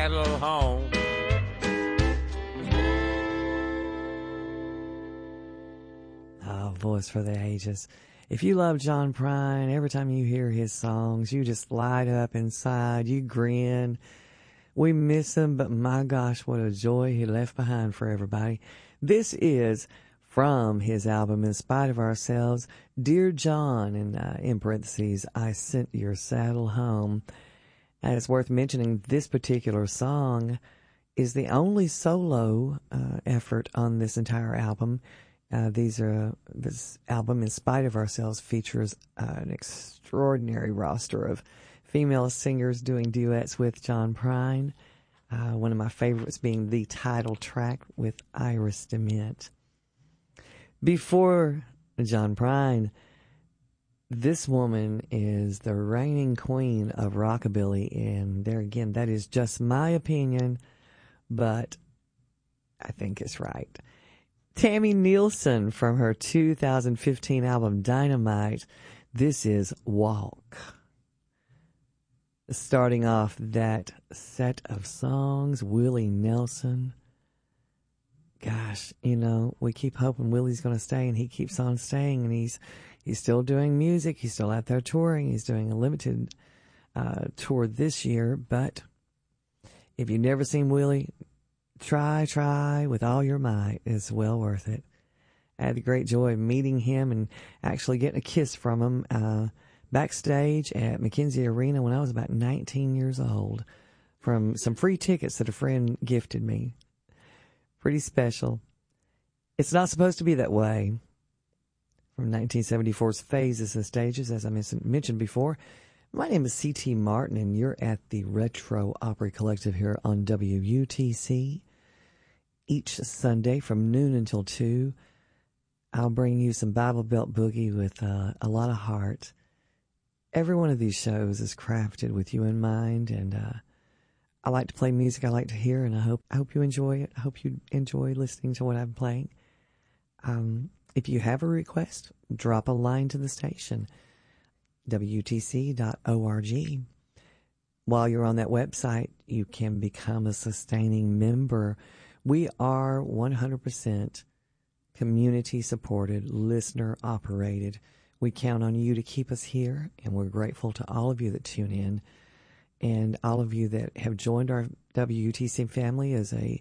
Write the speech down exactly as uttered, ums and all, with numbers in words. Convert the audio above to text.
saddle home. Oh, voice for the ages. If you love John Prine, every time you hear his songs, you just light up inside. You grin. We miss him, but my gosh, what a joy he left behind for everybody. This is from his album, In Spite of Ourselves, Dear John, and uh, in parentheses, I Sent Your Saddle Home. And it's worth mentioning this particular song is the only solo uh, effort on this entire album. Uh, these are this album, In Spite of Ourselves, features uh, an extraordinary roster of female singers doing duets with John Prine. Uh, one of my favorites being the title track with Iris DeMent. Before John Prine, this woman is the reigning queen of rockabilly, and there again, that is just my opinion, but I think it's right. Tammy Nielsen from her two thousand fifteen album Dynamite. This is Walk. Starting off that set of songs, Willie Nelson. Gosh, you know, we keep hoping Willie's going to stay, and he keeps on staying, and he's he's still doing music. He's still out there touring. He's doing a limited uh, tour this year, but if you've never seen Willie, Try, try with all your might. It's well worth it. I had the great joy of meeting him and actually getting a kiss from him uh, backstage at McKenzie Arena when I was about nineteen years old from some free tickets that a friend gifted me. Pretty special. It's not supposed to be that way. From nineteen seventy-four's Phases and Stages, as I mentioned before. My name is C T Martin, and you're at the Retro Opry Collective here on W U T C. Each Sunday from noon until two, I'll bring you some Bible Belt Boogie with uh, a lot of heart. Every one of these shows is crafted with you in mind, and uh, I like to play music I like to hear, and I hope I hope you enjoy it. I hope you enjoy listening to what I'm playing. Um, if you have a request, drop a line to the station, W U T C dot org. While you're on that website, you can become a sustaining member. We are one hundred percent community-supported, listener-operated. We count on you to keep us here, and we're grateful to all of you that tune in and all of you that have joined our W U T C family as a